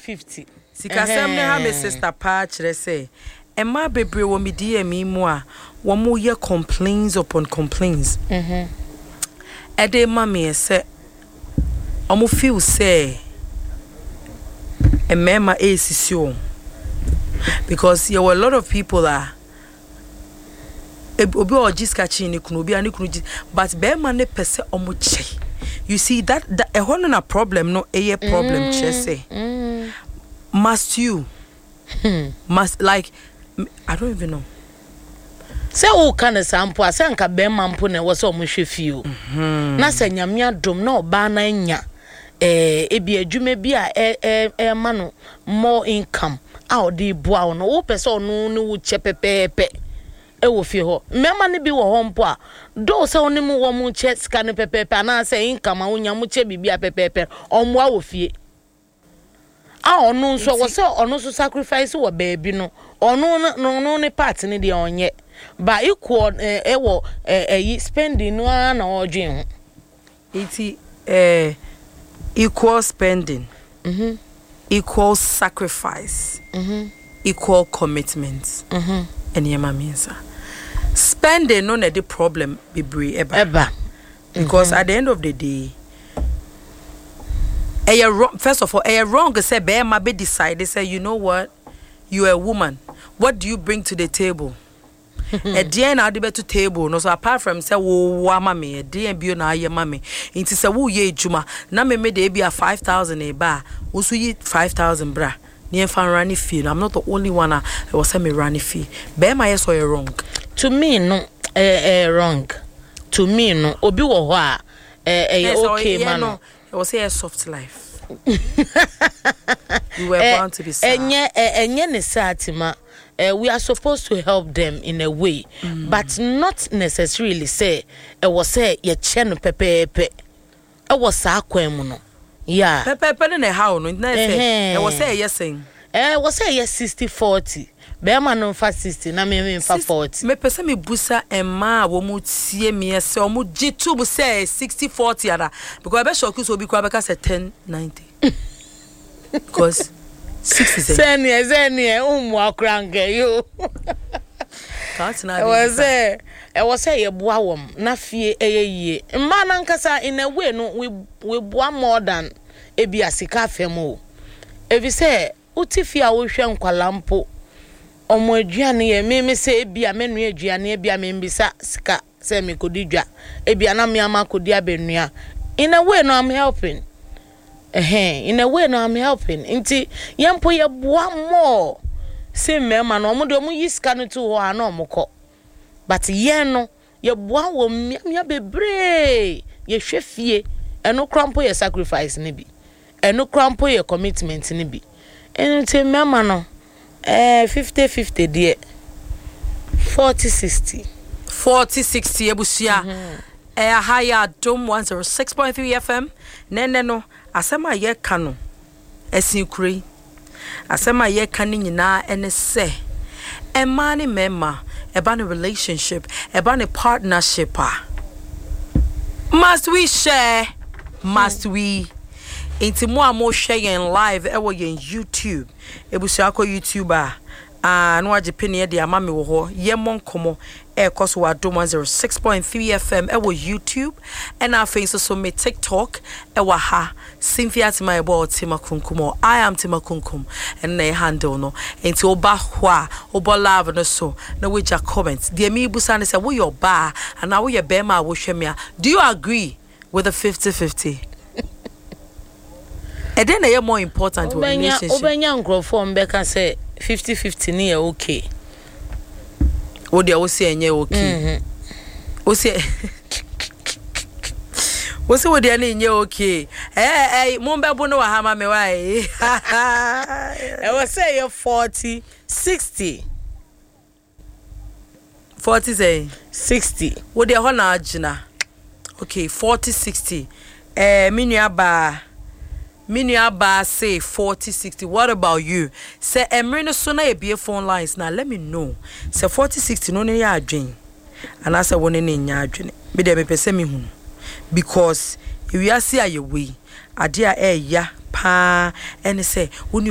50. Sikasem ne ha me sister pa kire say. Emma bebre wo me DM mu a wo mo ye complaints upon complaints. Ede ma me say omo feel say emma esisio because there were a lot of people that obi o jiskachi ni kunu obi ani kunu but be ma ne pese omo che. You see that a whole na problem no a problem che say. Must you must like I don't even know. Say o kan sample ase nka be mampo na wo so mo hwe fie na se nyame adom na oba na nya ebi adwuma bi a ma no more income a odi boa no wo pese ono ne wo che pepepe e wo fie ho mema ne bi wo ho mpo a do se oni mu wo mu che sika ne pepepe na se income a wonya mu che bibia pepepe omo a wo fie a ono nso wo se ono so sacrifice wo baby no ono ne part ne de onye ba equal ewo spending no na odwen ho iti equal spending equal sacrifice equal commitment enyema means spending no na the problem bebre eba because at the end of the day first of all wrong say be ma be decide say you know what, you are a woman, what do you bring to the table? At the end, I'll be to table. No, so apart from say, "Oh, mama, dear, be na ye mama." Into say, "Oh, ye juma." Na me dey be a 5,000 a bar. Also, ye 5,000 bra. Near fan runny fee. I'm not the only one. I was say me runny fee. Be my so you wrong. To me, no, wrong. To me, no. Obi wo ho a, okay, man. No, it was a soft life. We were bound to be sad. Enye ne satima. We are supposed to help them in a way, but not necessarily say was say ye chen pepepe. Was sa kwemu yeah. Pepepe ne how no say was say yes saying. Was say yes 60-40. Be man no fa 60 na me fa 40. Me pese me busa emma wo mu tie me say o mu jitu bu say 60-40 ada because be shock so bi kwa be ka say 10-90. Because 60 Zeni akrange yo. That's not was say ye boa wom na fie eyeye. Mma na nkasa in a way no we boa more than ebi asika fem o. Evi say utifia wo hwe nkwalampo. Omo aduane ye me say ebi amenu aduane ebi amembisa sika say me kodidwa. Ebi ana me ama kodi abenua. In a way no I'm helping. In a way no I'm helping. Inti yempo ye boa more. Say mema no omo de omo yiska no to ho ana omko. But ye no ye boa wo mia bebre. Ye hwe fie. Eno krampo ye sacrifice ni bi. Eno krampo ye commitment ni bi. Inti mema no 50-50 die. 40-60. 40-60 ebusia. Higher Dome 106.3 FM. Nene no asema ye kanu esinkuri asema ye kanu nyina ene se emma ne mema eba ne relationship eba ne partnership must we share must we intimo amo share yen live ewo yen YouTube ebusu akọ YouTuber no agepene de amame wo ho ye monkomo ekoso wa Dome 106.3 FM ewo YouTube and our faces so me TikTok ewa ha Cynthia Timayebo Timakunkum. I am Timakunkum and they handle no into oba hwa oba love no so no we just comment dear me busane say wo your bar and now we your bema wo hwemia. Do you agree with the 50-50? And then they are more important to relationship. Obenya nkrofo mbeka say 50-50 ni okay. O de o say enye okay. O say What's what they are in you okay? Hey, Mumba Bono Hama me why? I was say 40-60. 40 say 60. What they are on Jina? Okay, 40-60. Minya ba say 40-60. What about you? Say Emrino sooner be phone lines now. Let me know. Say 40-60 no ne ya adwen. And I say one ne nya adwen. Me dem pese me hu. Because if you are see your way, adia ya pa and say